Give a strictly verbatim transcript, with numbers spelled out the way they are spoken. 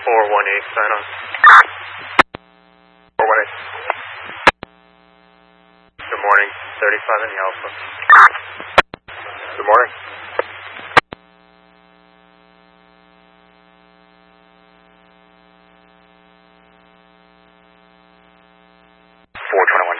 four one eight, sign on. four one eight. Good morning, thirty-five in the Alpha. Good morning. four twenty-one.